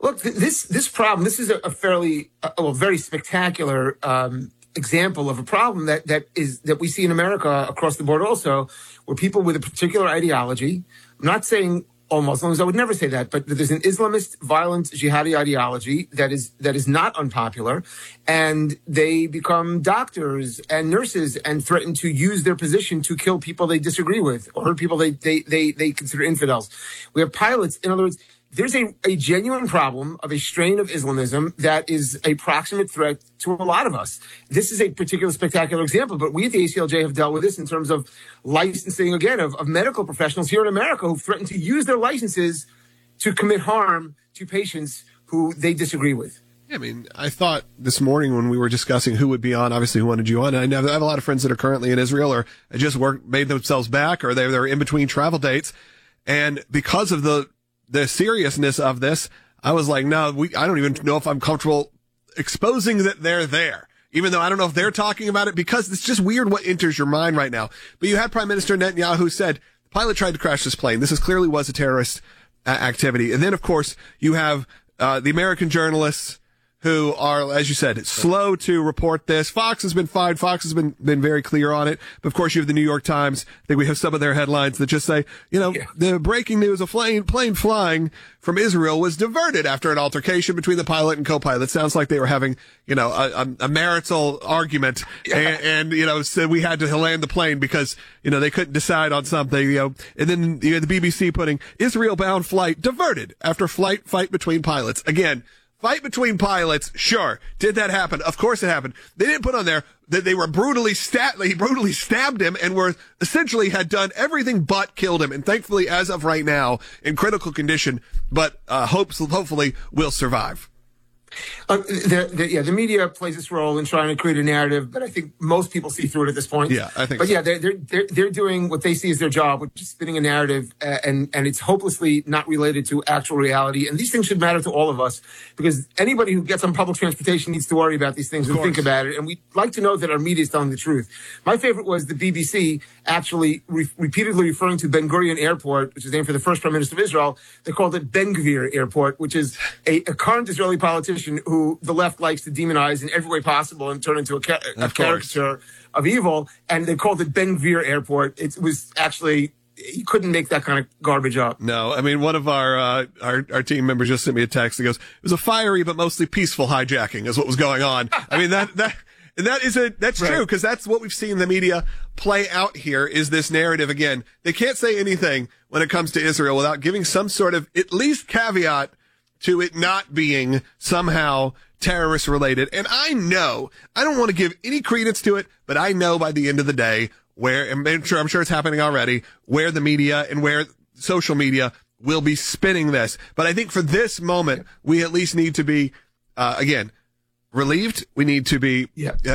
Look, this problem, this is a fairly, very spectacular example of a problem that we see in America across the board also, where people with a particular ideology, I'm not saying all Muslims, I would never say that, but there's an Islamist, violent, jihadi ideology that is not unpopular, and they become doctors and nurses and threaten to use their position to kill people they disagree with or hurt people they consider infidels. We have pilots, in other words, there's a genuine problem of a strain of Islamism that is a proximate threat to a lot of us. This is a particular spectacular example, but we at the ACLJ have dealt with this in terms of licensing, again, of medical professionals here in America who threaten to use their licenses to commit harm to patients who they disagree with. I mean, I thought this morning when we were discussing who would be on, obviously who wanted you on, and I have a lot of friends that are currently in Israel or just made themselves back, or they're in between travel dates. And because of the seriousness of this, I was like, no, I don't even know if I'm comfortable exposing that they're there, even though I don't know if they're talking about it, because it's just weird what enters your mind right now. But you had Prime Minister Netanyahu said the pilot tried to crash this plane. This clearly was a terrorist activity. And then, of course, you have the American journalists who are, as you said, slow to report this. Fox has been fine. Fox has been very clear on it. But of course, you have the New York Times. I think we have some of their headlines that just say, the breaking news, a plane flying from Israel was diverted after an altercation between the pilot and co-pilot. Sounds like they were having, a marital argument. And said we had to land the plane because, they couldn't decide on something, and then you had the BBC putting Israel-bound flight diverted after fight between pilots. Again, fight between pilots, sure. Did that happen? Of course it happened. They didn't put on there that they were he brutally stabbed him and had done everything but killed him. And thankfully, as of right now, in critical condition, but hopefully will survive. The media plays this role in trying to create a narrative, but I think most people see through it at this point. Yeah, I think. But so. Yeah, they're doing what they see as their job, which is spinning a narrative, and it's hopelessly not related to actual reality. And these things should matter to all of us, because anybody who gets on public transportation needs to worry about these things and think about it. And we like to know that our media is telling the truth. My favorite was the BBC actually repeatedly referring to Ben Gurion Airport, which is named for the first Prime Minister of Israel. They called it Ben Gvir Airport, which is a current Israeli politician who the left likes to demonize in every way possible and turn into a caricature of evil. And they called it Ben Gvir Airport. It was actually, you couldn't make that kind of garbage up. No, I mean, one of our team members just sent me a text that goes, it was a fiery but mostly peaceful hijacking is what was going on. I mean, that's true, because that's what we've seen the media play out here, is this narrative. Again, they can't say anything when it comes to Israel without giving some sort of at least caveat to it not being somehow terrorist related. And I know, I don't want to give any credence to it, but I know by the end of the day I'm sure it's happening already, where the media and where social media will be spinning this. But I think for this moment, we at least need to be, again, relieved. We need to be,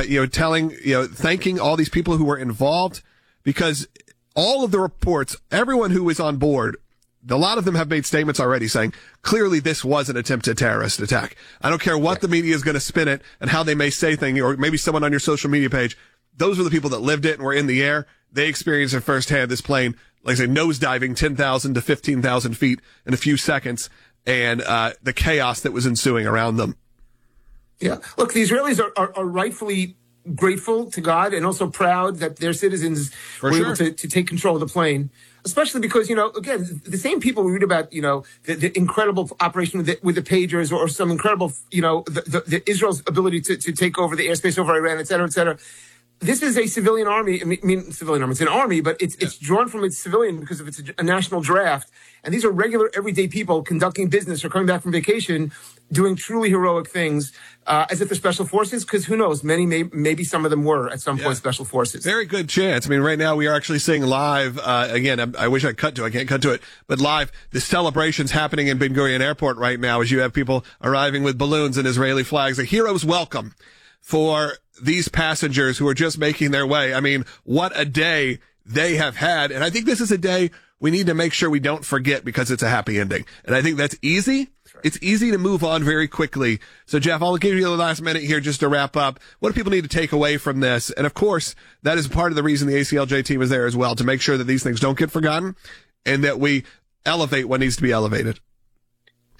thanking all these people who were involved, because all of the reports, everyone who was on board, a lot of them have made statements already saying, clearly this was an attempted terrorist attack. I don't care what the media is going to spin it and how they may say things, or maybe someone on your social media page. Those were the people that lived it and were in the air. They experienced it firsthand, this plane, like I say, nosediving 10,000 to 15,000 feet in a few seconds, and the chaos that was ensuing around them. Yeah. Look, the Israelis are rightfully grateful to God and also proud that their citizens were able to take control of the plane, especially because, again, the same people we read about, the incredible operation with the pagers, or some incredible, the Israel's ability to take over the airspace over Iran, et cetera, et cetera. This is a civilian army. Civilian army. It's an army, but it's drawn from its civilian because of it's a national draft. And these are regular, everyday people conducting business or coming back from vacation, doing truly heroic things, as if they're special forces. Because who knows? Maybe some of them were at some point special forces. Very good chance. I mean, right now we are actually seeing live. Again, I wish I can't cut to it, but live, the celebrations happening in Ben Gurion Airport right now, as you have people arriving with balloons and Israeli flags. A hero's welcome for these passengers who are just making their way. I mean, what a day they have had. And I think this is a day we need to make sure we don't forget, because it's a happy ending. And I think that's easy. It's easy to move on very quickly. So, Jeff, I'll give you the last minute here just to wrap up. What do people need to take away from this? And, of course, that is part of the reason the ACLJ team is there as well, to make sure that these things don't get forgotten and that we elevate what needs to be elevated.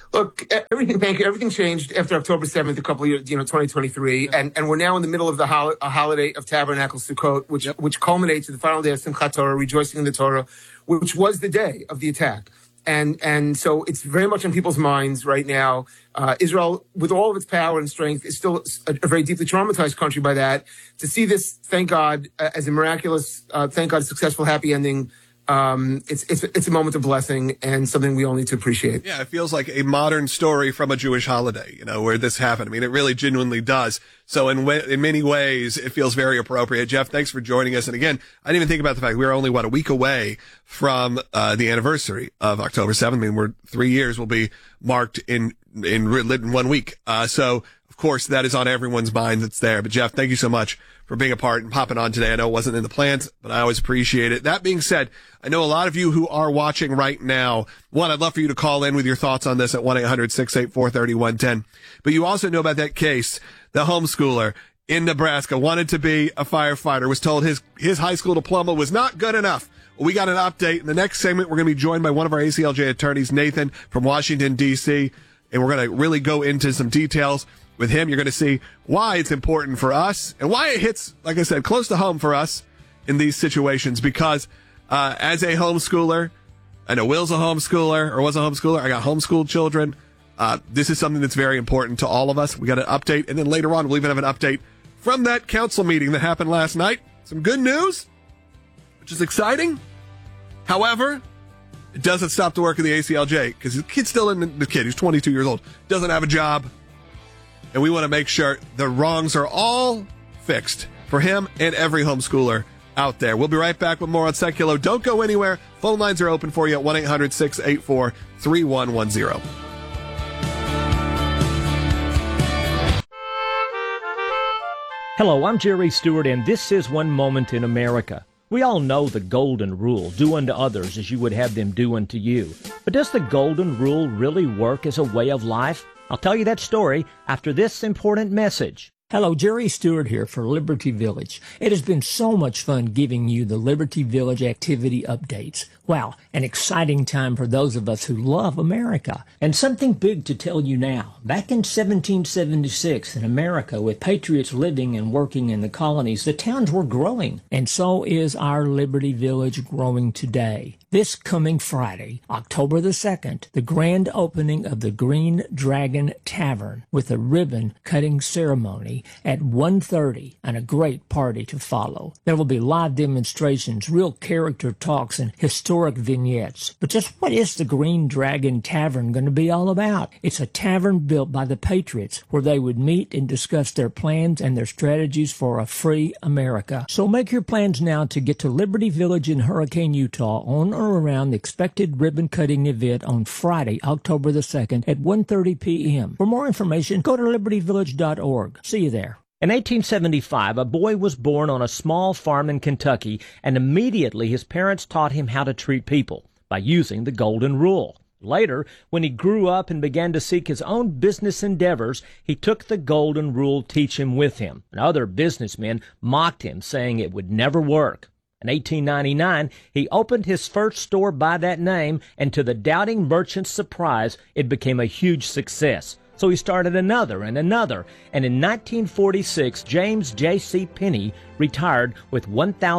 Look, everything changed after October 7th, a couple of years, 2023, and we're now in the middle of the a holiday of Tabernacles Sukkot, which culminates in the final day of Simchat Torah, rejoicing in the Torah, which was the day of the attack. And so it's very much on people's minds right now. Israel, with all of its power and strength, is still a very deeply traumatized country by that. To see this, thank God, as a miraculous, thank God, successful, happy ending. It's a moment of blessing and something we all need to appreciate. Yeah, it feels like a modern story from a Jewish holiday, where this happened. I mean, it really genuinely does. So in many ways, it feels very appropriate. Jeff, thanks for joining us. And again, I didn't even think about the fact we were only, a week away from the anniversary of October 7th. I mean, we're 3 years will be marked in 1 week. So of course, that is on everyone's mind that's there. But Jeff, thank you so much for being a part and popping on today. I know it wasn't in the plans, but I always appreciate it. That being said, I know a lot of you who are watching right now. One, I'd love for you to call in with your thoughts on this at 1-800-684-3110. But you also know about that case, the homeschooler in Nebraska wanted to be a firefighter, was told his high school diploma was not good enough. Well, we got an update. In the next segment, we're going to be joined by one of our ACLJ attorneys, Nathan from Washington, D.C., and we're going to really go into some details with him. You're going to see why it's important for us and why it hits, like I said, close to home for us in these situations. Because as a homeschooler, I know Will's a homeschooler or was a homeschooler. I got homeschooled children. This is something that's very important to all of us. We got an update, and then later on, we'll even have an update from that council meeting that happened last night. Some good news, which is exciting. However, it doesn't stop the work of the ACLJ because the kid's still in the kid. He's 22 years old, doesn't have a job. And we want to make sure the wrongs are all fixed for him and every homeschooler out there. We'll be right back with more on Seculo. Don't go anywhere. Phone lines are open for you at 1-800-684-3110. Hello, I'm Jerry Stewart, and this is One Moment in America. We all know the golden rule, do unto others as you would have them do unto you. But does the golden rule really work as a way of life? I'll tell you that story after this important message. Hello, Jerry Stewart here for Liberty Village. It has been so much fun giving you the Liberty Village activity updates. Wow, an exciting time for those of us who love America. And something big to tell you now. Back in 1776 in America, with patriots living and working in the colonies, the towns were growing. And so is our Liberty Village growing today. This coming Friday, October the 2nd, the grand opening of the Green Dragon Tavern with a ribbon-cutting ceremony at 1:30 and a great party to follow. There will be live demonstrations, real character talks, and historic vignettes. But just what is the Green Dragon Tavern going to be all about? It's a tavern built by the Patriots where they would meet and discuss their plans and their strategies for a free America. So make your plans now to get to Liberty Village in Hurricane, Utah on or around the expected ribbon-cutting event on Friday, October the 2nd at 1:30 p.m. For more information, go to libertyvillage.org. See you there. In 1875, a boy was born on a small farm in Kentucky, and immediately his parents taught him how to treat people by using the Golden Rule. Later, when he grew up and began to seek his own business endeavors, he took the Golden Rule teaching with him, and other businessmen mocked him, saying it would never work. In 1899, he opened his first store by that name, and to the doubting merchant's surprise, it became a huge success. So he started another and another, and in 1946, James J.C. Penney retired with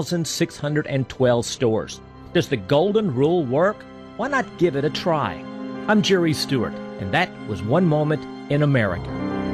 1,612 stores. Does the Golden Rule work? Why not give it a try? I'm Jerry Stewart, and that was One Moment in America.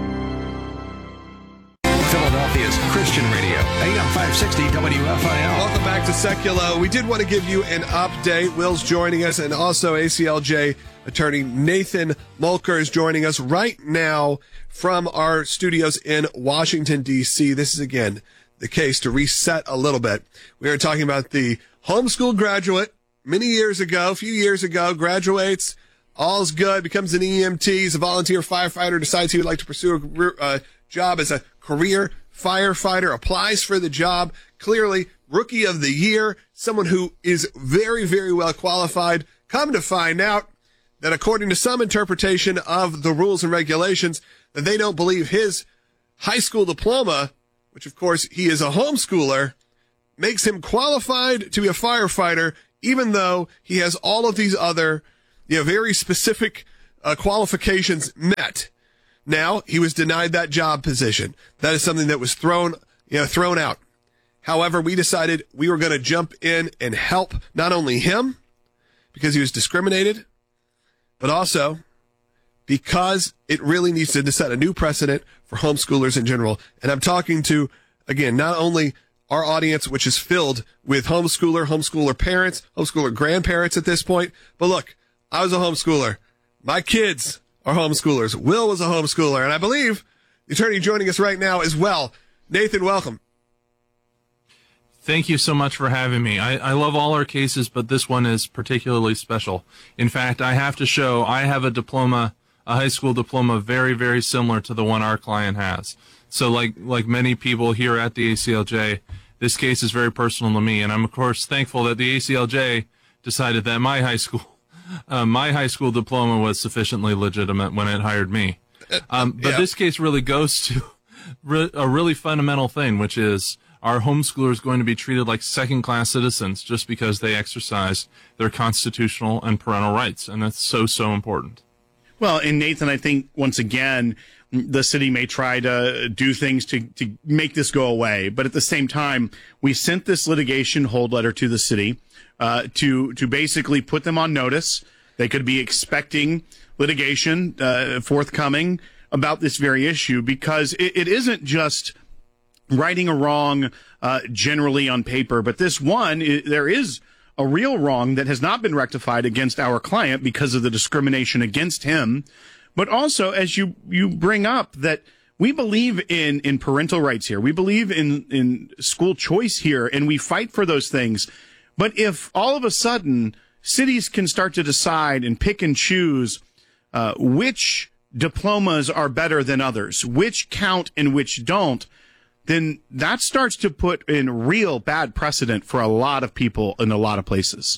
Philadelphia's Christian Radio, AM 560 WFIL. Welcome back to Seculo. We did want to give you an update. Will's joining us, and also ACLJ attorney Nathan Mulker is joining us right now from our studios in Washington, D.C. This is, again, the case to reset a little bit. We are talking about the homeschool graduate a few years ago, graduates, all's good, becomes an EMT, he's a volunteer firefighter, decides he would like to pursue a job as a career firefighter, applies for the job, clearly rookie of the year, someone who is very, very well qualified. Come to find out that according to some interpretation of the rules and regulations, that they don't believe his high school diploma, which of course he is a homeschooler, makes him qualified to be a firefighter, even though he has all of these other, very specific qualifications met. Now, he was denied that job position. That is something that was thrown out. However, we decided we were going to jump in and help not only him because he was discriminated, but also because it really needs to set a new precedent for homeschoolers in general. And I'm talking to, again, not only our audience, which is filled with homeschooler parents, homeschooler grandparents at this point, but look, I was a homeschooler. My kids are homeschoolers. Will was a homeschooler, and I believe the attorney joining us right now as well. Nathan, welcome. Thank you so much for having me. I love all our cases, but this one is particularly special. In fact, I have to show I have a diploma, a high school diploma, very, very similar to the one our client has. So like many people here at the ACLJ, this case is very personal to me. And I'm, of course, thankful that the ACLJ decided that my high school diploma was sufficiently legitimate when it hired me. But this case really goes to a really fundamental thing, which is, are homeschoolers going to be treated like second-class citizens just because they exercise their constitutional and parental rights? And that's so, so important. Well, and Nathan, I think, once again, the city may try to do things to make this go away. But at the same time, we sent this litigation hold letter to the city to basically put them on notice. They could be expecting litigation forthcoming about this very issue, because it isn't just righting a wrong generally on paper, but this one, there is a real wrong that has not been rectified against our client because of the discrimination against him. But also, as you bring up, that we believe in parental rights here. We believe in school choice here, and we fight for those things. But if all of a sudden cities can start to decide and pick and choose which diplomas are better than others, which count and which don't, then that starts to put in real bad precedent for a lot of people in a lot of places.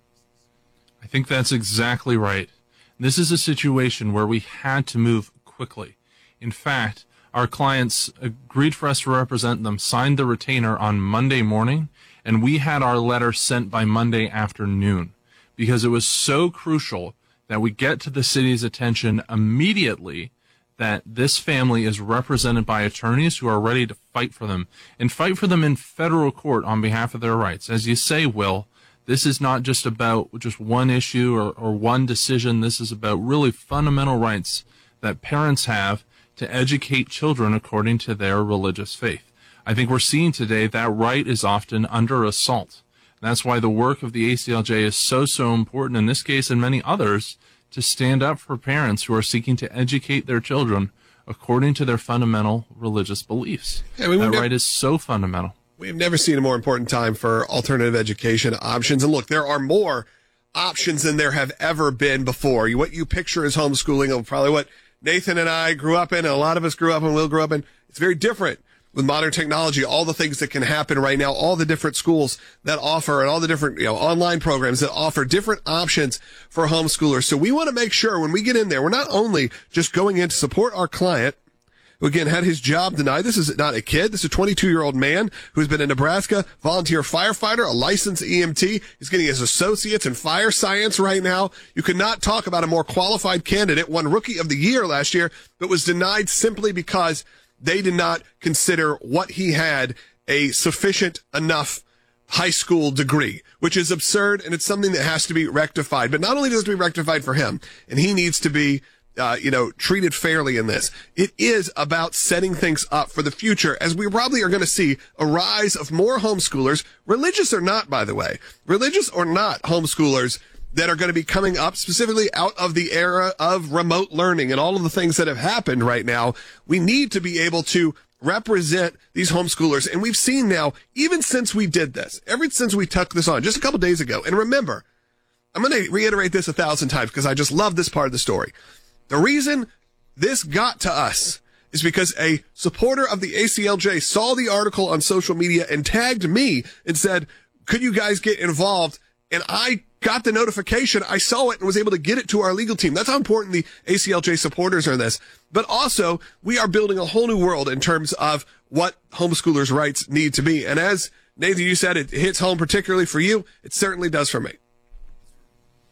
I think that's exactly right. This is a situation where we had to move quickly. In fact, our clients agreed for us to represent them, signed the retainer on Monday morning, and we had our letter sent by Monday afternoon because it was so crucial that we get to the city's attention immediately that this family is represented by attorneys who are ready to fight for them, and fight for them in federal court on behalf of their rights. As you say, Will, this is not just about just one issue or one decision. This is about really fundamental rights that parents have to educate children according to their religious faith. I think we're seeing today that right is often under assault. That's why the work of the ACLJ is so, so important in this case and many others, to stand up for parents who are seeking to educate their children according to their fundamental religious beliefs. That right is so fundamental. We've never seen a more important time for alternative education options. And look, there are more options than there have ever been before. What you picture as homeschooling, or probably what Nathan and I grew up in, and a lot of us grew up and will grow up in, it's very different. With modern technology, all the things that can happen right now, all the different schools that offer, and all the different online programs that offer different options for homeschoolers. So we want to make sure when we get in there, we're not only just going in to support our client, who again had his job denied. This is not a kid. This is a 22-year-old man who's been a Nebraska volunteer firefighter, a licensed EMT. He's getting his associates in fire science right now. You could not talk about a more qualified candidate, won Rookie of the Year last year, but was denied simply because they did not consider what he had a sufficient enough high school degree, which is absurd, and it's something that has to be rectified. But not only does it have to be rectified for him, and he needs to be treated fairly in this. It is about setting things up for the future, as we probably are going to see a rise of more homeschoolers, religious or not, by the way, religious or not homeschoolers, that are going to be coming up specifically out of the era of remote learning and all of the things that have happened right now. We need to be able to represent these homeschoolers. And we've seen now, even since we did this, ever since we took this on just a couple days ago. And remember, I'm going to reiterate this 1,000 times because I just love this part of the story. The reason this got to us is because a supporter of the ACLJ saw the article on social media and tagged me and said, could you guys get involved? And I got the notification. I saw it and was able to get it to our legal team. That's how important the ACLJ supporters are in this. But also, we are building a whole new world in terms of what homeschoolers' rights need to be. And as Nathan, you said, it hits home particularly for you. It certainly does for me.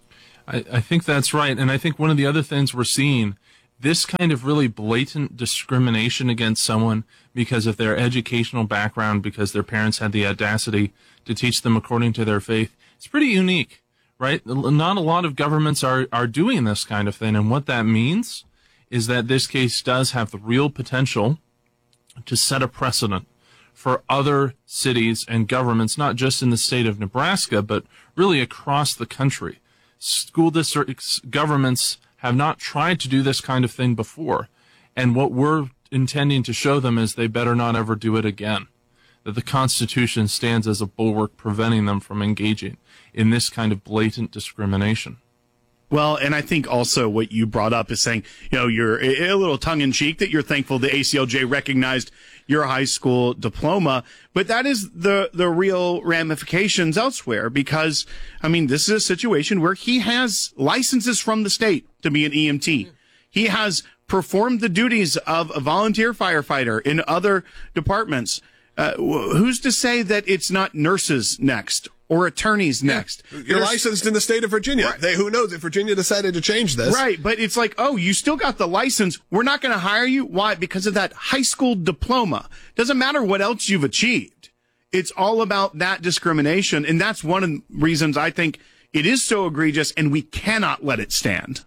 I think that's right. And I think one of the other things we're seeing, this kind of really blatant discrimination against someone because of their educational background, because their parents had the audacity to teach them according to their faith, it's pretty unique, right? Not a lot of governments are doing this kind of thing. And what that means is that this case does have the real potential to set a precedent for other cities and governments, not just in the state of Nebraska, but really across the country. School districts, governments have not tried to do this kind of thing before. And what we're intending to show them is they better not ever do it again. That the Constitution stands as a bulwark preventing them from engaging in this kind of blatant discrimination. Well, and I think also what you brought up is saying, you're a little tongue-in-cheek that you're thankful the ACLJ recognized your high school diploma, but that is the real ramifications elsewhere because, this is a situation where he has licenses from the state to be an EMT. He has performed the duties of a volunteer firefighter in other departments. Who's to say that it's not nurses next? Or attorneys next. You're licensed in the state of Virginia. Right. Who knows if Virginia decided to change this? Right, but it's like, you still got the license. We're not going to hire you. Why? Because of that high school diploma. Doesn't matter what else you've achieved. It's all about that discrimination. And that's one of the reasons I think it is so egregious and we cannot let it stand.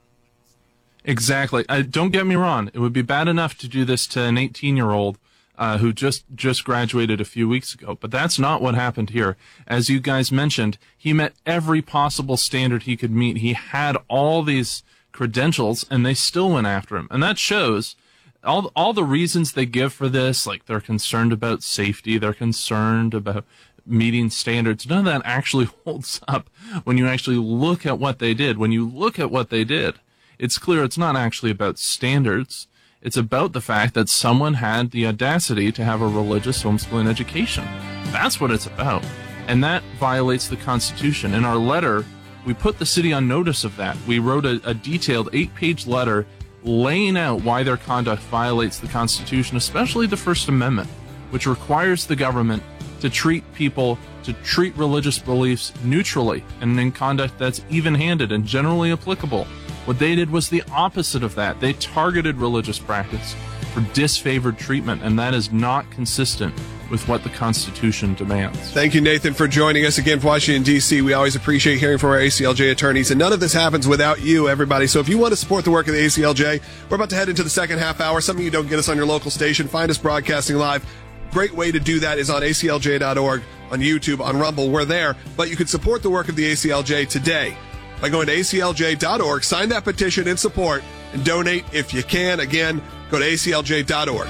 Exactly. Don't get me wrong. It would be bad enough to do this to an 18-year-old who just graduated a few weeks ago. But that's not what happened here. As you guys mentioned, he met every possible standard he could meet. He had all these credentials, and they still went after him. And that shows all the reasons they give for this, like they're concerned about safety, they're concerned about meeting standards. None of that actually holds up when you actually look at what they did. When you look at what they did, it's clear it's not actually about standards. It's about the fact that someone had the audacity to have a religious homeschooling education. That's what it's about. And that violates the Constitution. In our letter, we put the city on notice of that. We wrote a detailed 8-page letter laying out why their conduct violates the Constitution, especially the First Amendment, which requires the government to treat religious beliefs neutrally and in conduct that's even-handed and generally applicable. What they did was the opposite of that. They targeted religious practice for disfavored treatment, and that is not consistent with what the Constitution demands. Thank you, Nathan, for joining us again from Washington, D.C. We always appreciate hearing from our ACLJ attorneys, and none of this happens without you, everybody. So if you want to support the work of the ACLJ, we're about to head into the second half hour. Something you don't get us on your local station. Find us broadcasting live. Great way to do that is on aclj.org, on YouTube, on Rumble. We're there, but you can support the work of the ACLJ today by going to aclj.org, sign that petition in support, and donate if you can. Again, go to aclj.org.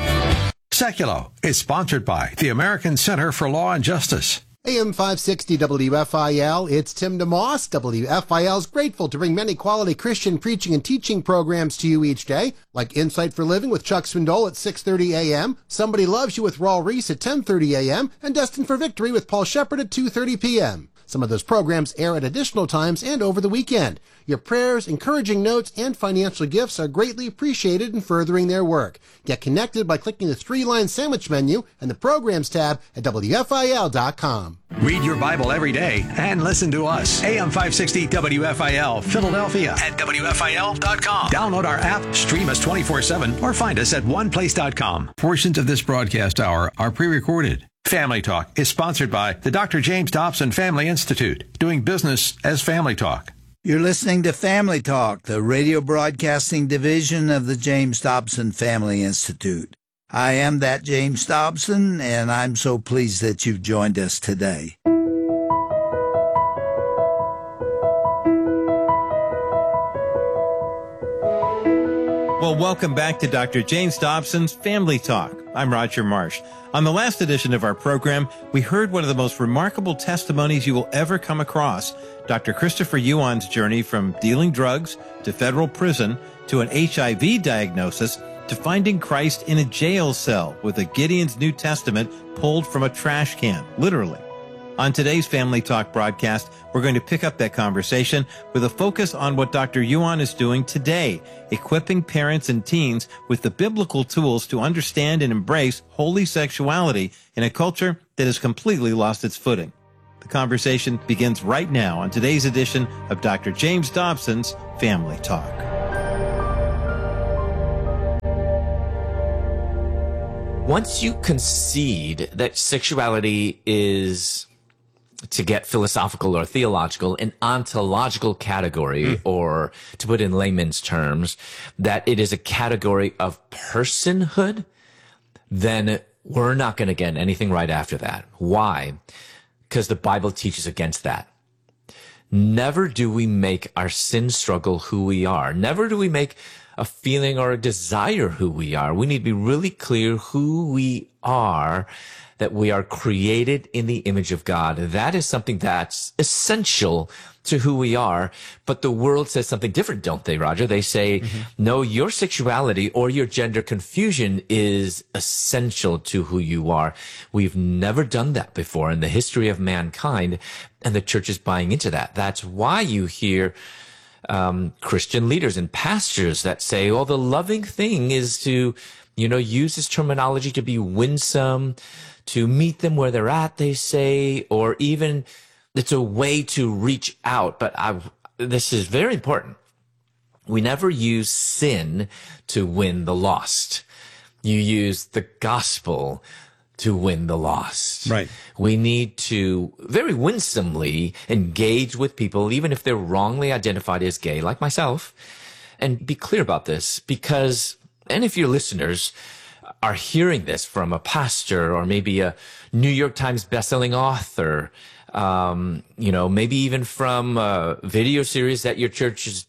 Seculo is sponsored by the American Center for Law and Justice. AM 560 WFIL, it's Tim DeMoss. WFIL is grateful to bring many quality Christian preaching and teaching programs to you each day, like Insight for Living with Chuck Swindoll at 6:30 a.m., Somebody Loves You with Raul Reese at 10:30 a.m., and Destined for Victory with Paul Shepard at 2:30 p.m. Some of those programs air at additional times and over the weekend. Your prayers, encouraging notes, and financial gifts are greatly appreciated in furthering their work. Get connected by clicking the 3-line sandwich menu and the Programs tab at WFIL.com. Read your Bible every day and listen to us. AM 560 WFIL, Philadelphia at WFIL.com. Download our app, stream us 24/7, or find us at oneplace.com. Portions of this broadcast hour are pre-recorded. Family Talk is sponsored by the Dr. James Dobson Family Institute, doing business as Family Talk. You're listening to Family Talk, the radio broadcasting division of the James Dobson Family Institute. I am that James Dobson, and I'm so pleased that you've joined us today. Well, welcome back to Dr. James Dobson's Family Talk. I'm Roger Marsh. On the last edition of our program, we heard one of the most remarkable testimonies you will ever come across. Dr. Christopher Yuan's journey from dealing drugs to federal prison to an HIV diagnosis to finding Christ in a jail cell with a Gideon's New Testament pulled from a trash can, literally. On today's Family Talk broadcast, we're going to pick up that conversation with a focus on what Dr. Yuan is doing today, equipping parents and teens with the biblical tools to understand and embrace holy sexuality in a culture that has completely lost its footing. The conversation begins right now on today's edition of Dr. James Dobson's Family Talk. Once you concede that sexuality is, to get philosophical or theological, an ontological category, or to put in layman's terms, that it is a category of personhood, then we're not going to get anything right after that. Why? Because the Bible teaches against that. Never do we make our sin struggle who we are. Never do we make a feeling or a desire who we are. We need to be really clear who we are, that we are created in the image of God. That is something that's essential to who we are. But the world says something different, don't they, Roger? They say, no, your sexuality or your gender confusion is essential to who you are. We've never done that before in the history of mankind, and the church is buying into that. That's why you hear Christian leaders and pastors that say, oh, the loving thing is to, use this terminology to be winsome, to meet them where they're at, they say, or even it's a way to reach out. But this is very important. We never use sin to win the lost. You use the gospel to win the lost. Right. We need to very winsomely engage with people, even if they're wrongly identified as gay, like myself, and be clear about this, because, and if your listeners are hearing this from a pastor or maybe a New York Times bestselling author, maybe even from a video series that your church's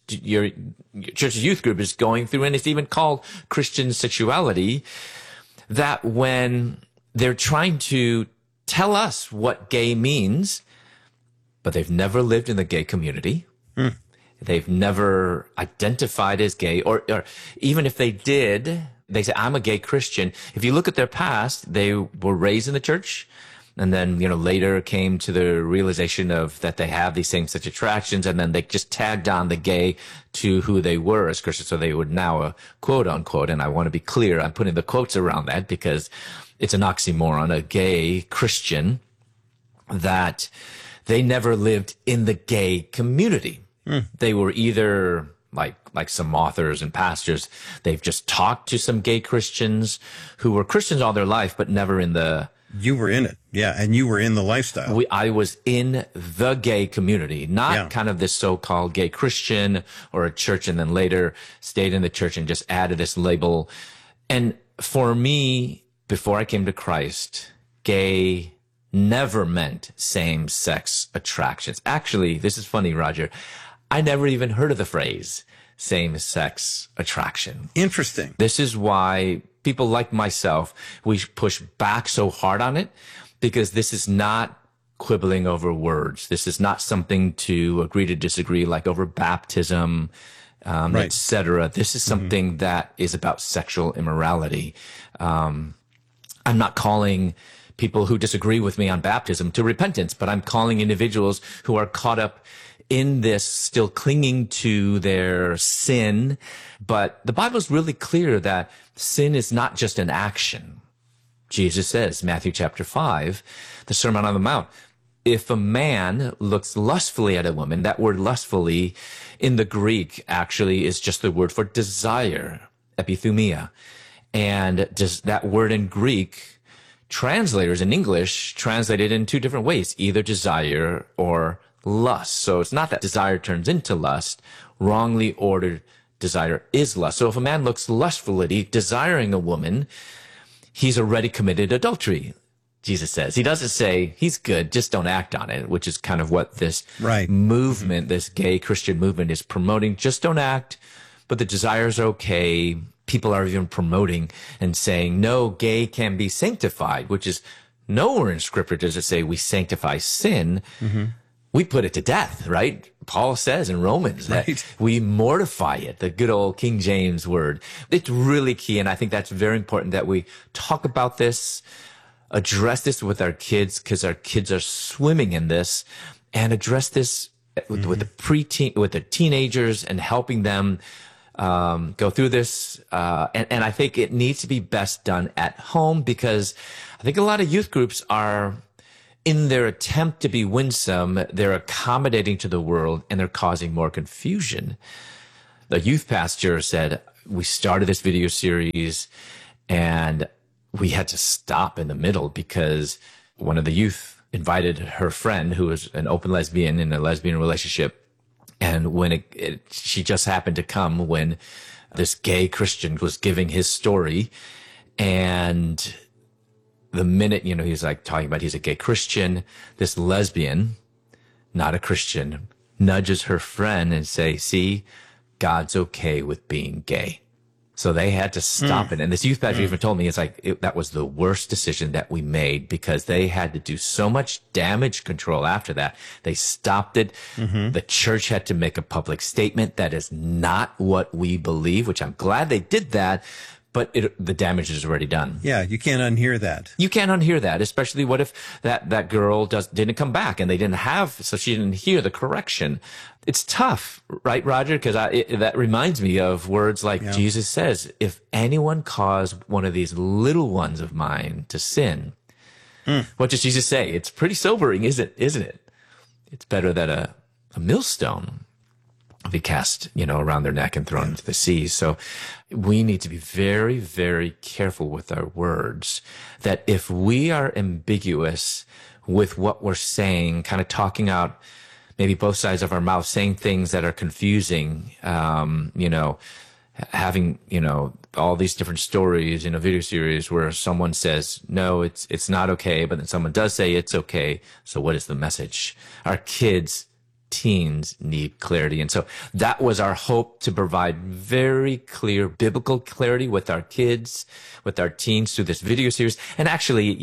youth group is going through, and it's even called Christian Sexuality, that when they're trying to tell us what gay means, but they've never lived in the gay community. They've never identified as gay, or even if they did, they say, I'm a gay Christian. If you look at their past, they were raised in the church, and then, later came to the realization of that they have these same-sex attractions, and then they just tagged on the gay to who they were as Christians. So they would now, quote unquote, and I want to be clear, I'm putting the quotes around that because it's an oxymoron, a gay Christian, that they never lived in the gay community. They were either like some authors and pastors, they've just talked to some gay Christians who were Christians all their life, but never in the... You were in it. Yeah. And you were in the lifestyle. I was in the gay community, not kind of this so-called gay Christian or a church, and then later stayed in the church and just added this label. And for me, before I came to Christ, gay never meant same-sex attractions. Actually, this is funny, Roger. I never even heard of the phrase same-sex attraction. Interesting. This is why people like myself, we push back so hard on it, because this is not quibbling over words. This is not something to agree to disagree, like over baptism, etc. This is something that is about sexual immorality. I'm not calling people who disagree with me on baptism to repentance, but I'm calling individuals who are caught up in this, still clinging to their sin. But the Bible is really clear that sin is not just an action. Jesus says, Matthew chapter 5, the Sermon on the Mount, if a man looks lustfully at a woman, that word lustfully in the Greek actually is just the word for desire, epithumia. And just that word in Greek, translators in English translate it in two different ways, either desire or lust. So it's not that desire turns into lust. Wrongly ordered desire is lust. So if a man looks lustfully, desiring a woman, he's already committed adultery, Jesus says. He doesn't say he's good, just don't act on it, which is kind of what this movement, this gay Christian movement is promoting. Just don't act, but the desires are okay. People are even promoting and saying, no, gay can be sanctified, which is nowhere in Scripture does it say we sanctify sin. We put it to death, right? Paul says in Romans that we mortify it, the good old King James word. It's really key, and I think that's very important that we talk about this, address this with our kids, because our kids are swimming in this, and address this with the preteen, with the teenagers, and helping them go through this. And I think it needs to be best done at home, because I think a lot of youth groups are in their attempt to be winsome, they're accommodating to the world and they're causing more confusion. The youth pastor said, we started this video series and we had to stop in the middle because one of the youth invited her friend who was an open lesbian in a lesbian relationship. And when she just happened to come when this gay Christian was giving his story, and the minute, you know, he's like talking about he's a gay Christian, this lesbian, not a Christian, nudges her friend and say, see, God's okay with being gay. So they had to stop it. And this youth pastor even told me, it's like, that was the worst decision that we made because they had to do so much damage control after that. They stopped it. The church had to make a public statement. That is not what we believe, which I'm glad they did that. But the damage is already done. Yeah, you can't unhear that. You can't unhear that, especially what if that girl didn't come back and they didn't have, so she didn't hear the correction. It's tough, right, Roger? Because that reminds me of words like Jesus says, if anyone cause one of these little ones of mine to sin, what does Jesus say? It's pretty sobering, isn't it? It's better that a millstone be cast, around their neck and thrown into the sea. So we need to be very, very careful with our words, that if we are ambiguous with what we're saying, kind of talking out maybe both sides of our mouth, saying things that are confusing, having, all these different stories in a video series where someone says, no, it's not okay, but then someone does say it's okay. So what is the message? Our teens need clarity. And so that was our hope, to provide very clear biblical clarity with our kids, with our teens through this video series. And actually,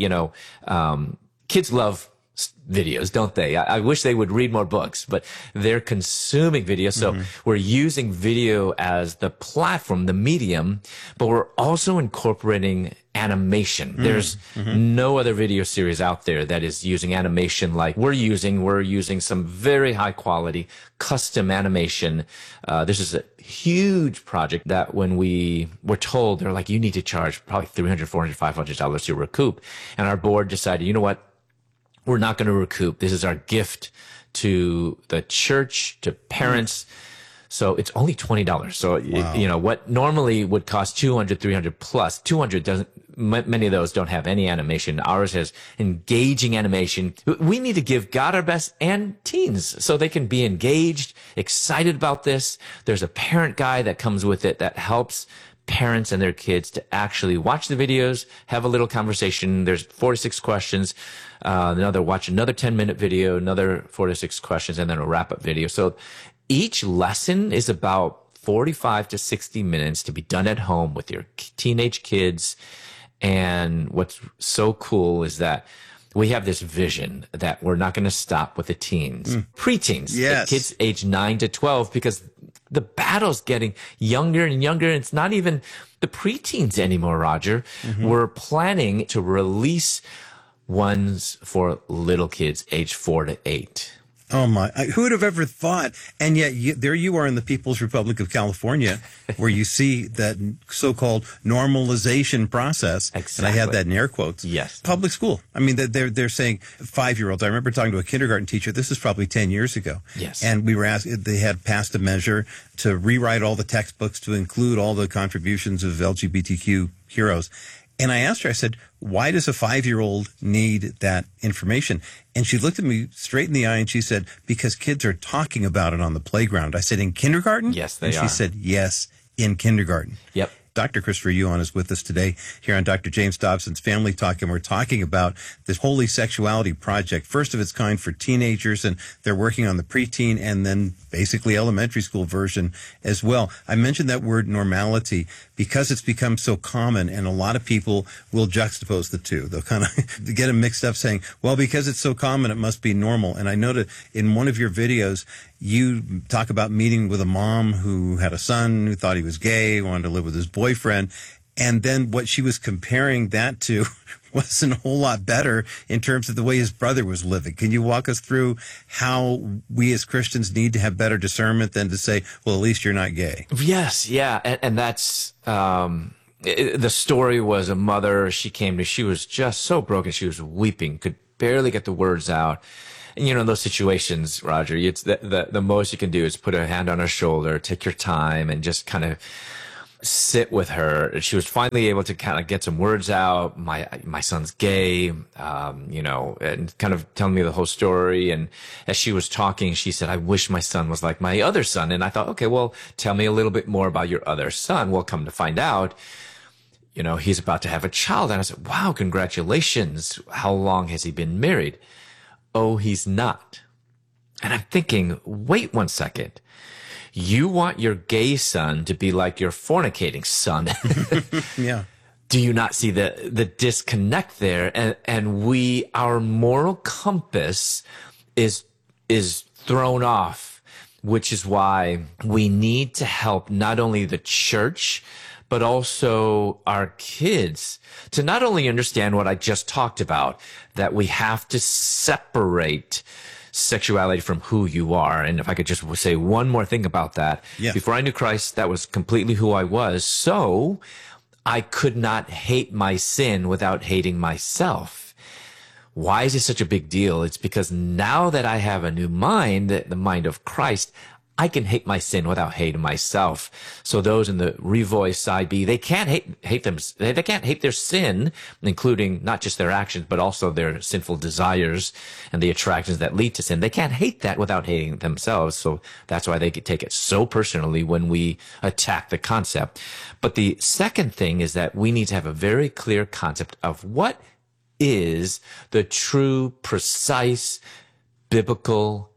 kids love videos, don't they? I wish they would read more books, but they're consuming video. So we're using video as the platform, the medium, but we're also incorporating animation. There's no other video series out there that is using animation like we're using. We're using some very high quality custom animation. This is a huge project that when we were told, they're like, you need to charge probably $300, $400, $500 to recoup. And our board decided, you know what? We're not going to recoup. This is our gift to the church, to parents. So it's only $20. So, what normally would cost $200, $300 plus, $200 doesn't, many of those don't have any animation. Ours has engaging animation. We need to give God our best and teens so they can be engaged, excited about this. There's a parent guide that comes with it that helps parents and their kids to actually watch the videos, have a little conversation. There's 4 to 6 questions. Watch another 10-minute video, another 4 to 6 questions, and then a wrap-up video. So each lesson is about 45 to 60 minutes to be done at home with your teenage kids. And what's so cool is that we have this vision that we're not going to stop with the teens, preteens, the kids age 9 to 12, because the battle's getting younger and younger. And it's not even the preteens anymore, Roger. We're planning to release ones for little kids age 4 to 8. Oh my, who would have ever thought? And yet there you are in the People's Republic of California where you see that so-called normalization process. Exactly. And I had that in air quotes. Yes. Public school. I mean, they're saying 5-year-olds. I remember talking to a kindergarten teacher. This is probably 10 years ago. Yes. And we were asked, they had passed a measure to rewrite all the textbooks to include all the contributions of LGBTQ heroes. And I asked her, I said, why does a 5-year-old need that information? And she looked at me straight in the eye and she said, because kids are talking about it on the playground. I said, in kindergarten? Yes, they are. And she said, yes, in kindergarten. Yep. Dr. Christopher Yuan is with us today here on Dr. James Dobson's Family Talk, and we're talking about this Holy Sexuality Project, first of its kind for teenagers, and they're working on the preteen and then basically elementary school version as well. I mentioned that word normality because it's become so common, and a lot of people will juxtapose the two. They'll kind of get them mixed up saying, well, because it's so common, it must be normal. And I noted in one of your videos, you talk about meeting with a mom who had a son who thought he was gay, wanted to live with his boyfriend. And then what she was comparing that to wasn't a whole lot better in terms of the way his brother was living. Can you walk us through how we as Christians need to have better discernment than to say, well, at least you're not gay? Yes. Yeah. And that's, the story was a mother. She was just so broken. She was weeping, could barely get the words out. And, in those situations, Roger, it's the most you can do is put a hand on her shoulder, take your time, and just kind of sit with her. She was finally able to kind of get some words out. My son's gay, and kind of telling me the whole story. And as she was talking, she said, I wish my son was like my other son. And I thought, okay, well, tell me a little bit more about your other son. Well, come to find out, he's about to have a child. And I said, wow, congratulations. How long has he been married? Oh, he's not. And I'm thinking, wait one second. You want your gay son to be like your fornicating son. Yeah. Do you not see the disconnect there? And our moral compass is thrown off, which is why we need to help not only the church, but also our kids to not only understand what I just talked about, that we have to separate sexuality from who you are. And if I could just say one more thing about that. Yeah. Before I knew Christ, that was completely who I was. So I could not hate my sin without hating myself. Why is it such a big deal? It's because now that I have a new mind, the mind of Christ, I can hate my sin without hating myself. So those in the Revoice side B, they can't hate them. They can't hate their sin, including not just their actions, but also their sinful desires and the attractions that lead to sin. They can't hate that without hating themselves. So that's why they could take it so personally when we attack the concept. But the second thing is that we need to have a very clear concept of what is the true, precise, biblical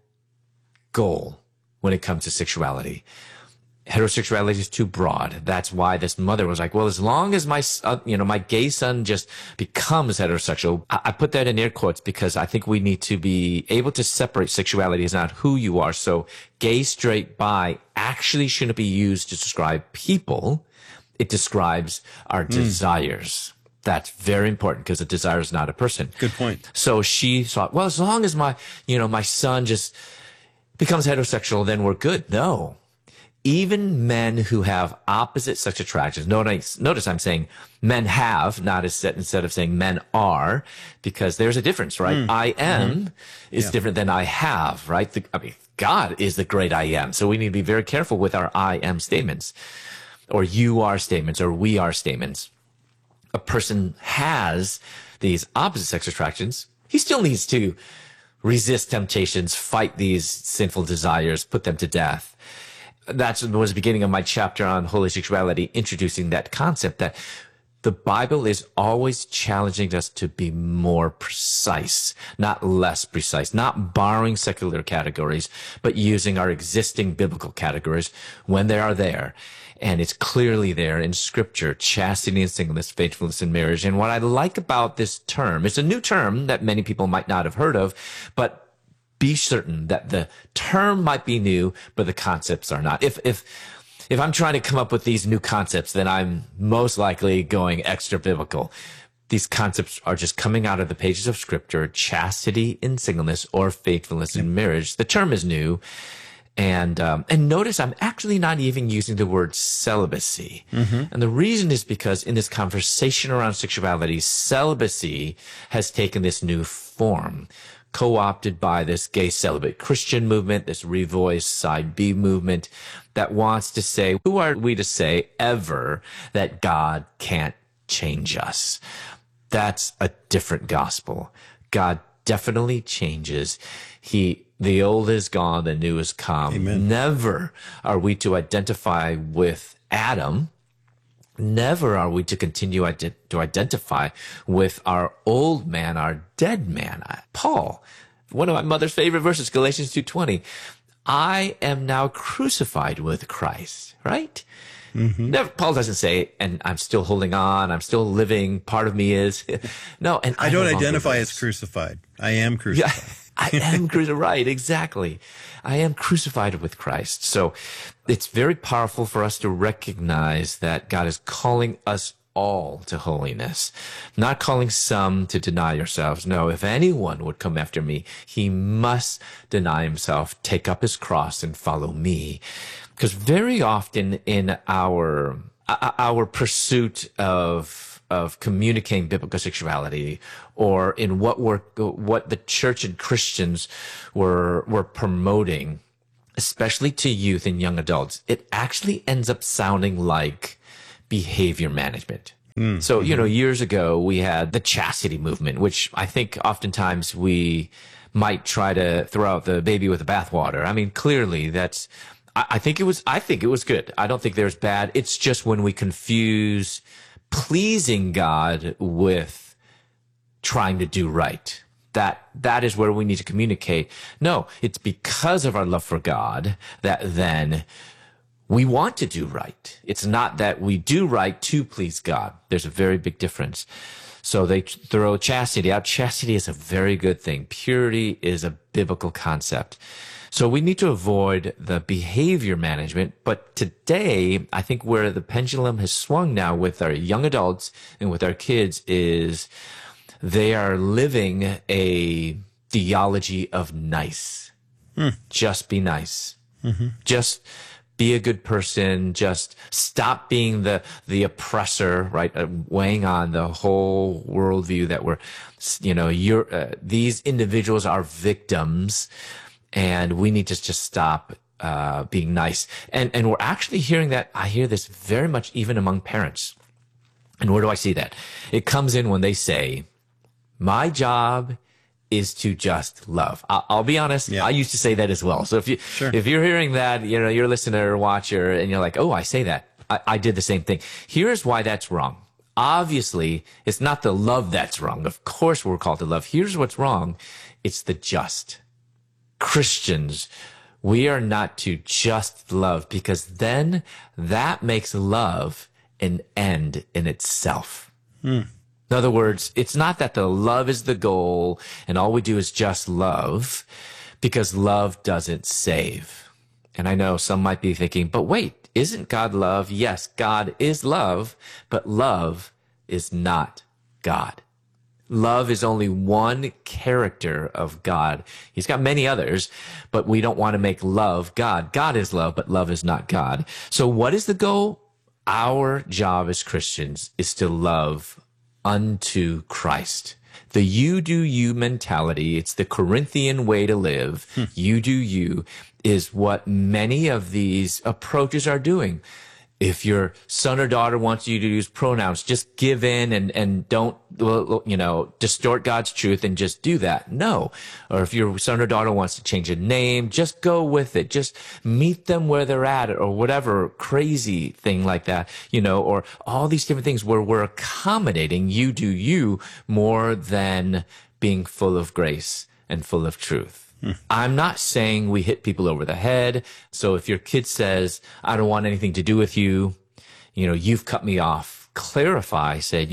goal when it comes to sexuality. Heterosexuality is too broad. That's why this mother was like, well, as long as my gay son just becomes heterosexual, I put that in air quotes because I think we need to be able to separate sexuality as not who you are. So gay, straight, bi actually shouldn't be used to describe people. It describes our desires. That's very important because a desire is not a person. Good point. So she thought, well, as long as my son just becomes heterosexual, then we're good. No. Even men who have opposite sex attractions, notice I'm saying men have, not instead of saying men are, because there's a difference, right? I am is different than I have, right? God is the great I am. So we need to be very careful with our I am statements, or you are statements, or we are statements. A person has these opposite sex attractions. He still needs to resist temptations, fight these sinful desires, put them to death. That was the beginning of my chapter on holy sexuality, introducing that concept that the Bible is always challenging us to be more precise, not less precise, not borrowing secular categories, but using our existing biblical categories when they are there. And it's clearly there in Scripture, chastity and singleness, faithfulness in marriage. And what I like about this term, it's a new term that many people might not have heard of, but be certain that the term might be new, but the concepts are not. If I'm trying to come up with these new concepts, then I'm most likely going extra biblical. These concepts are just coming out of the pages of Scripture, chastity in singleness or faithfulness in marriage. The term is new. And notice I'm actually not even using the word celibacy. And the reason is because in this conversation around sexuality, celibacy has taken this new form, co-opted by this gay celibate Christian movement, this Revoice side B movement that wants to say, who are we to say ever that God can't change us? That's a different gospel. God definitely changes. The old is gone, the new is come. Amen. Never are we to identify with Adam. Never are we to continue to identify with our old man, our dead man. Paul, one of my mother's favorite verses, Galatians 2:20. I am now crucified with Christ, right? Never, Paul doesn't say, and I'm still holding on, I'm still living, part of me is. No, and I don't identify as crucified. I am crucified. Yeah. I am crucified, right, exactly. I am crucified with Christ. So it's very powerful for us to recognize that God is calling us all to holiness, not calling some to deny yourselves. No, if anyone would come after me, he must deny himself, take up his cross and follow me. Because very often in our pursuit of of communicating biblical sexuality, or in what the church and Christians were promoting, especially to youth and young adults, it actually ends up sounding like behavior management. So, years ago, we had the chastity movement, which I think oftentimes we might try to throw out the baby with the bathwater. I mean, clearly I think it was good. I don't think there's bad. It's just when we confuse pleasing God with trying to do right. That is where we need to communicate. No, it's because of our love for God that then we want to do right. It's not that we do right to please God. There's a very big difference. So they throw chastity out. Chastity is a very good thing. Purity is a biblical concept. So we need to avoid the behavior management. But today, I think where the pendulum has swung now with our young adults and with our kids is they are living a theology of nice. Just be nice. Just be a good person. Just stop being the oppressor, right? Weighing on the whole worldview that these individuals are victims, and we need to just stop being nice. And we're actually hearing that. I hear this very much even among parents. And where do I see that? It comes in when they say, my job is to just love. I'll be honest. Yeah. I used to say that as well. So if you're hearing that, you're a listener or watcher and you're like, oh, I say that. I did the same thing. Here's why that's wrong. Obviously, it's not the love that's wrong. Of course, we're called to love. Here's what's wrong. It's the just. Christians, we are not to just love, because then that makes love an end in itself. In other words, it's not that the love is the goal and all we do is just love, because love doesn't save. And I know some might be thinking, but wait, isn't God love? Yes, God is love, but love is not God. Love is only one character of God. He's got many others, but we don't want to make love God. God is love, but love is not God. So what is the goal? Our job as Christians is to love unto Christ. The you do you mentality, it's the Corinthian way to live. You do you is what many of these approaches are doing. If your son or daughter wants you to use pronouns, just give in and don't, distort God's truth and just do that. No. Or if your son or daughter wants to change a name, just go with it. Just meet them where they're at, or whatever crazy thing like that, or all these different things where we're accommodating you do you more than being full of grace and full of truth. I'm not saying we hit people over the head. So if your kid says, I don't want anything to do with you, you've cut me off, clarify, say,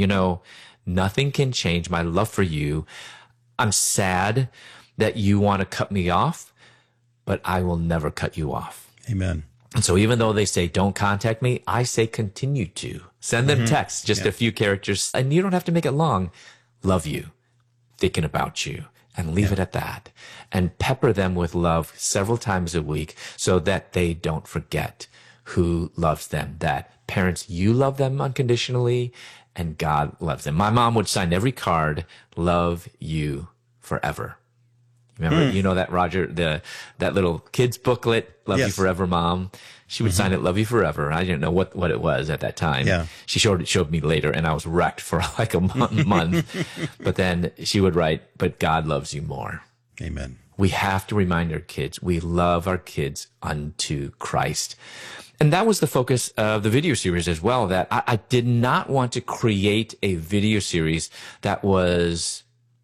nothing can change my love for you. I'm sad that you want to cut me off, but I will never cut you off. Amen. And so even though they say, don't contact me, I say continue to. Send them texts, just a few characters, and you don't have to make it long. Love you, thinking about you. And leave it at that, and pepper them with love several times a week so that they don't forget who loves them. That parents, you love them unconditionally and God loves them. My mom would sign every card, love you forever. Remember, that, Roger, that little kid's booklet, Love You Forever, Mom. She would sign it, Love You Forever. I didn't know what it was at that time. Yeah. She showed me later, and I was wrecked for like a month. But then she would write, but God loves you more. Amen. We have to remind our kids, we love our kids unto Christ. And that was the focus of the video series as well, that I did not want to create a video series that was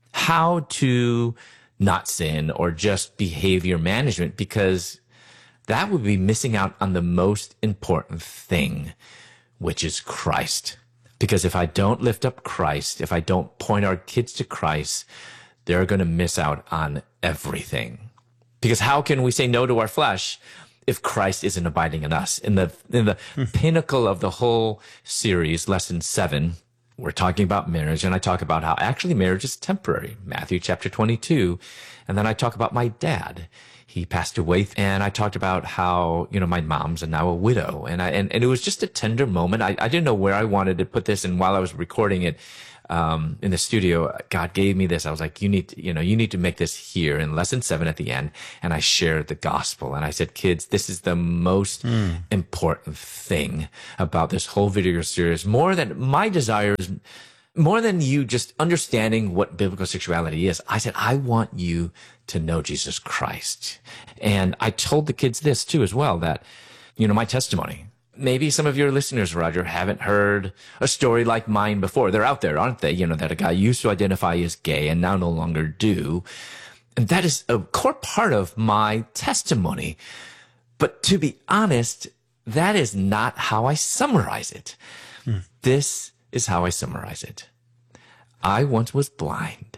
how to not sin or just behavior management, because that would be missing out on the most important thing, which is Christ. Because if I don't lift up Christ, if I don't point our kids to Christ, they're going to miss out on everything. Because how can we say no to our flesh if Christ isn't abiding in us? In the pinnacle of the whole series, lesson 7, we're talking about marriage, and I talk about how actually marriage is temporary. Matthew chapter 22. And then I talk about my dad. he passed away. And I talked about how, my mom's now a widow. And it was just a tender moment. I didn't know where I wanted to put this. And while I was recording it, in the studio, God gave me this. I was like, you need to make this here in lesson 7 at the end. And I shared the gospel. And I said, kids, this is the most important thing about this whole video series. More than my desires, more than you just understanding what biblical sexuality is. I said, I want you to know Jesus Christ. And I told the kids this too as well, that, my testimony. Maybe some of your listeners, Roger, haven't heard a story like mine before. They're out there, aren't they? That a guy used to identify as gay and now no longer do. And that is a core part of my testimony. But to be honest, that is not how I summarize it. This is how I summarize it. I once was blind,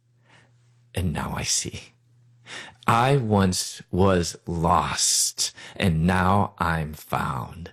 and now I see. I once was lost, and now I'm found.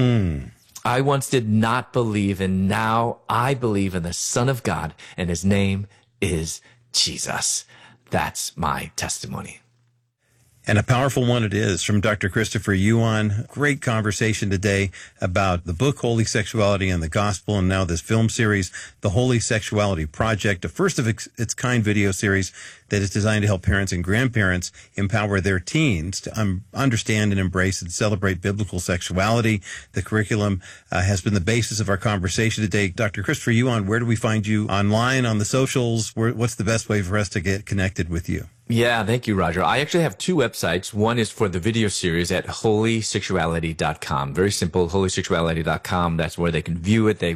I once did not believe, and now I believe in the Son of God, and his name is Jesus. That's my testimony. And a powerful one it is, from Dr. Christopher Yuan. Great conversation today about the book Holy Sexuality and the Gospel, and now this film series, The Holy Sexuality Project, a first of its kind video series that is designed to help parents and grandparents empower their teens to understand and embrace and celebrate biblical sexuality. The curriculum has been the basis of our conversation today. Dr. Christopher Yuan, where do we find you online, on the socials? What's the best way for us to get connected with you? Yeah, thank you, Roger. I actually have 2 websites. One is for the video series at holysexuality.com. Very simple, holysexuality.com. That's where they can view it. They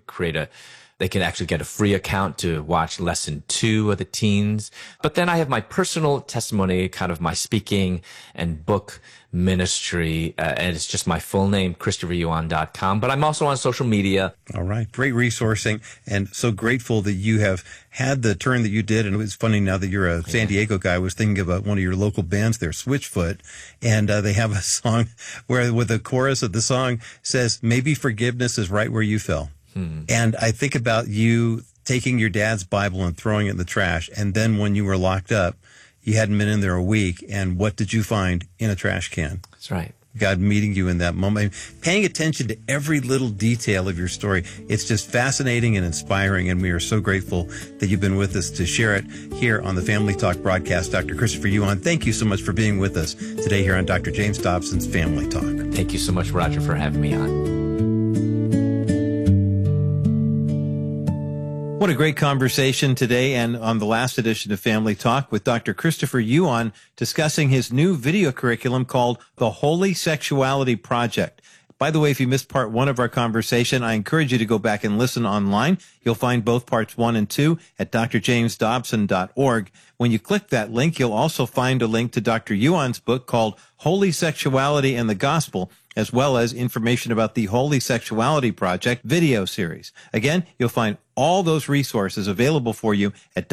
can actually get a free account to watch lesson 2 of the teens. But then I have my personal testimony, kind of my speaking and book ministry, and it's just my full name, ChristopherYuan.com. But I'm also on social media. All right. Great resourcing, and so grateful that you have had the turn that you did. And it was funny, now that you're a San Diego guy, I was thinking about one of your local bands there, Switchfoot, and they have a song where with the chorus of the song says, maybe forgiveness is right where you fell. And I think about you taking your dad's Bible and throwing it in the trash. And then when you were locked up, you hadn't been in there a week. And what did you find in a trash can? That's right. God meeting you in that moment, paying attention to every little detail of your story. It's just fascinating and inspiring. And we are so grateful that you've been with us to share it here on the Family Talk broadcast. Dr. Christopher Yuan, thank you so much for being with us today here on Dr. James Dobson's Family Talk. Thank you so much, Roger, for having me on. What a great conversation today, and on the last edition of Family Talk with Dr. Christopher Yuan, discussing his new video curriculum called The Holy Sexuality Project. By the way, if you missed part 1 of our conversation, I encourage you to go back and listen online. You'll find both parts 1 and 2 at drjamesdobson.org. When you click that link, you'll also find a link to Dr. Yuan's book called Holy Sexuality and the Gospel, as well as information about the Holy Sexuality Project video series. Again, you'll find all those resources available for you at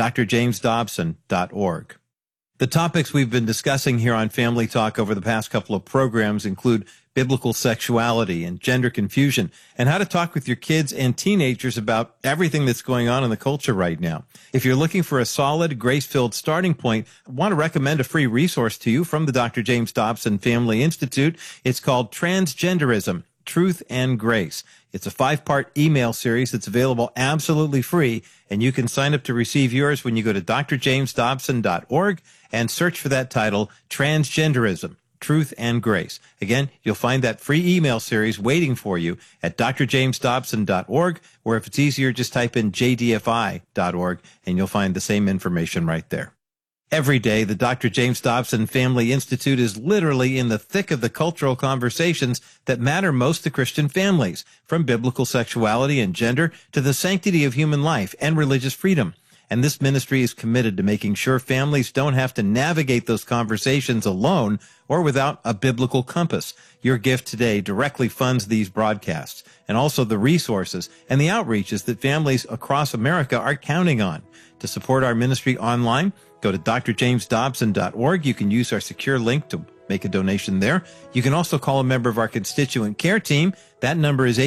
drjamesdobson.org. The topics we've been discussing here on Family Talk over the past couple of programs include biblical sexuality and gender confusion, and how to talk with your kids and teenagers about everything that's going on in the culture right now. If you're looking for a solid, grace-filled starting point, I want to recommend a free resource to you from the Dr. James Dobson Family Institute. It's called Transgenderism, Truth and Grace. It's a 5-part email series that's available absolutely free, and you can sign up to receive yours when you go to drjamesdobson.org and search for that title, Transgenderism, Truth and Grace. Again, you'll find that free email series waiting for you at drjamesdobson.org, or if it's easier, just type in jdfi.org, and you'll find the same information right there. Every day, the Dr. James Dobson Family Institute is literally in the thick of the cultural conversations that matter most to Christian families, from biblical sexuality and gender to the sanctity of human life and religious freedom. And this ministry is committed to making sure families don't have to navigate those conversations alone or without a biblical compass. Your gift today directly funds these broadcasts and also the resources and the outreaches that families across America are counting on. To support our ministry online, go to drjamesdobson.org. You can use our secure link to make a donation there. You can also call a member of our constituent care team. That number is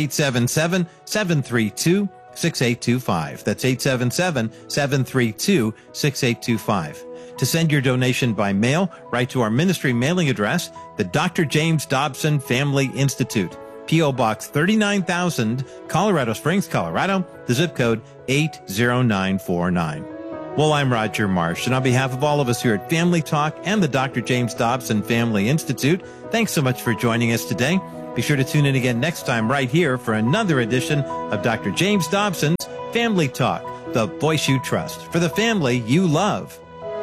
877-732-6825. That's 877-732-6825. to send your donation by mail. Write to our ministry mailing address, the Dr. James Dobson Family Institute, P.O. Box 39,000, Colorado Springs, Colorado, the zip code 80949. Well, I'm Roger Marsh, and on behalf of all of us here at Family Talk and the Dr. James Dobson Family Institute, thanks so much for joining us today. Be sure to tune in again next time right here for another edition of Dr. James Dobson's Family Talk, the voice you trust for the family you love.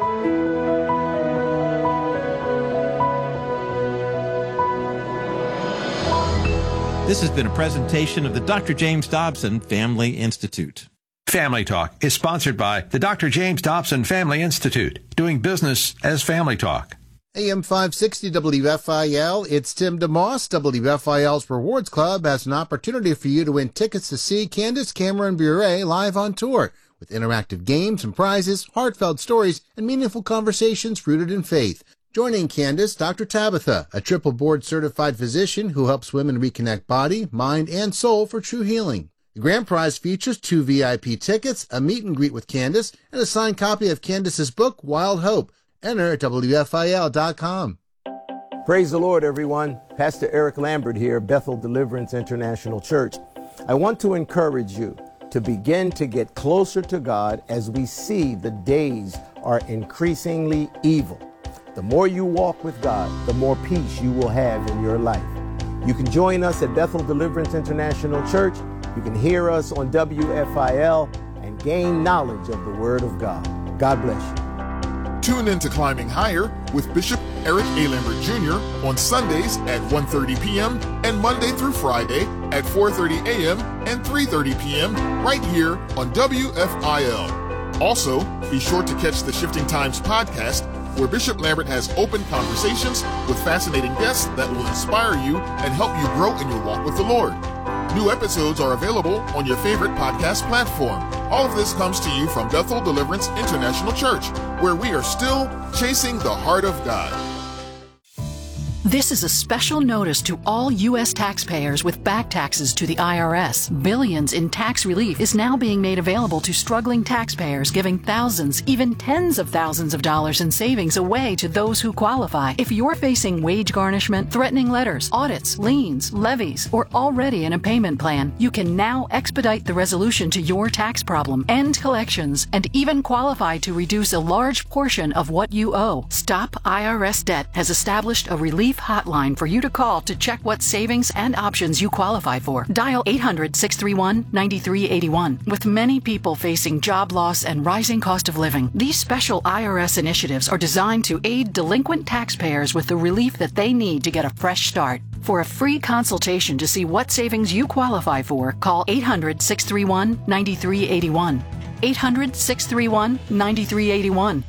This has been a presentation of the Dr. James Dobson Family Institute. Family Talk is sponsored by the Dr. James Dobson Family Institute, doing business as Family Talk. AM 560 WFIL, it's Tim DeMoss. WFIL's Rewards Club has an opportunity for you to win tickets to see Candace Cameron Bure live on tour, with interactive games and prizes, heartfelt stories, and meaningful conversations rooted in faith. Joining Candace, Dr. Tabitha, a triple board-certified physician who helps women reconnect body, mind, and soul for true healing. The grand prize features 2 VIP tickets, a meet and greet with Candace, and a signed copy of Candace's book, Wild Hope. Enter at WFIL.com. Praise the Lord, everyone. Pastor Eric Lambert here, Bethel Deliverance International Church. I want to encourage you to begin to get closer to God as we see the days are increasingly evil. The more you walk with God, the more peace you will have in your life. You can join us at Bethel Deliverance International Church. You can hear us on WFIL and gain knowledge of the Word of God. God bless you. Tune in to Climbing Higher with Bishop Eric A. Lambert Jr. on Sundays at 1:30 p.m. and Monday through Friday at 4:30 a.m. and 3:30 p.m. right here on WFIL. Also, be sure to catch the Shifting Times podcast, where Bishop Lambert has open conversations with fascinating guests that will inspire you and help you grow in your walk with the Lord. New episodes are available on your favorite podcast platform. All of this comes to you from Bethel Deliverance International Church, where we are still chasing the heart of God. This is a special notice to all U.S. taxpayers with back taxes to the IRS. Billions in tax relief is now being made available to struggling taxpayers, giving thousands, even tens of thousands of dollars in savings away to those who qualify. If you're facing wage garnishment, threatening letters, audits, liens, levies, or already in a payment plan, you can now expedite the resolution to your tax problem, end collections, and even qualify to reduce a large portion of what you owe. Stop IRS Debt has established a relief hotline for you to call to check what savings and options you qualify for. Dial 800-631-9381. With many people facing job loss and rising cost of living, these special IRS initiatives are designed to aid delinquent taxpayers with the relief that they need to get a fresh start. For a free consultation to see what savings you qualify for, call 800-631-9381. 800-631-9381.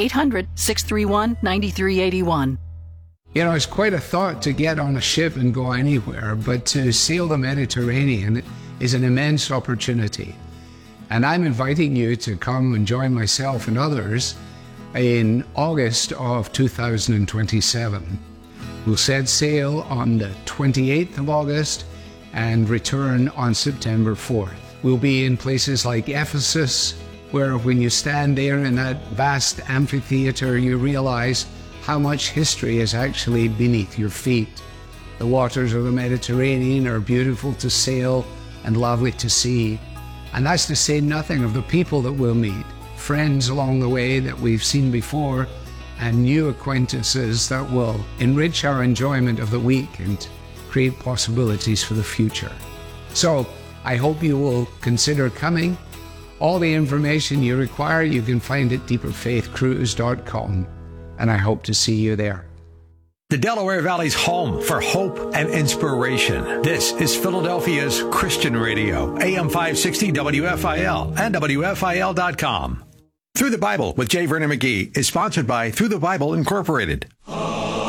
800-631-9381. You know, it's quite a thought to get on a ship and go anywhere, but to sail the Mediterranean is an immense opportunity. And I'm inviting you to come and join myself and others in August of 2027. We'll set sail on the 28th of August and return on September 4th. We'll be in places like Ephesus, where when you stand there in that vast amphitheater, you realize how much history is actually beneath your feet. The waters of the Mediterranean are beautiful to sail and lovely to see. And that's to say nothing of the people that we'll meet, friends along the way that we've seen before, and new acquaintances that will enrich our enjoyment of the week and create possibilities for the future. So I hope you will consider coming. All the information you require you can find at deeperfaithcruise.com. And I hope to see you there. The Delaware Valley's home for hope and inspiration. This is Philadelphia's Christian Radio, AM 560 WFIL and WFIL.com. Through the Bible with J. Vernon McGee is sponsored by Through the Bible Incorporated.